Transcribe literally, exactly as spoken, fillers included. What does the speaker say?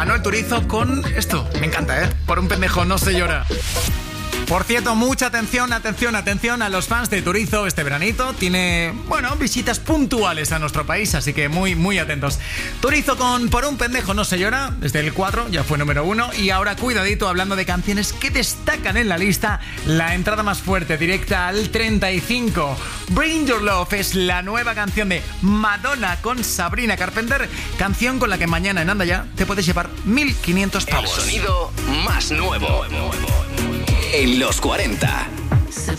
Manuel Turizo con esto. Me encanta, ¿eh? Por un pendejo no se llora. Por cierto, mucha atención, atención, atención a los fans de Turizo este veranito. Tiene, bueno, visitas puntuales a nuestro país, así que muy, muy atentos. Turizo con Por un pendejo no se llora, desde el cuatro, ya fue número uno. Y ahora, cuidadito, hablando de canciones que destacan en la lista, la entrada más fuerte, directa al treinta y cinco. Bring Your Love es la nueva canción de Madonna con Sabrina Carpenter, canción con la que mañana en Anda Ya te puedes llevar mil quinientos pavos. El sonido más nuevo en los cuarenta.